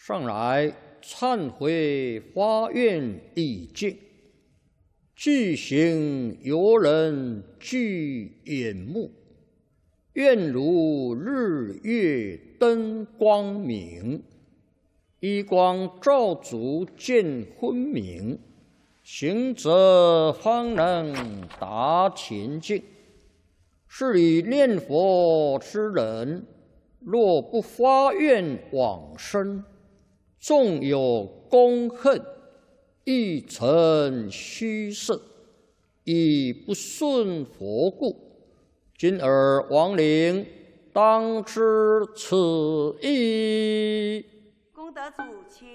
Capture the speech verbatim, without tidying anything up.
上来忏悔发愿已尽，具行游人具眼目，愿如日月灯光明，一光照足见昏明，行者方能达前境。是以念佛之人，若不发愿往生，纵有功恨，亦成虚设，以不顺佛故。今尔亡灵当知此意。 功德主，请。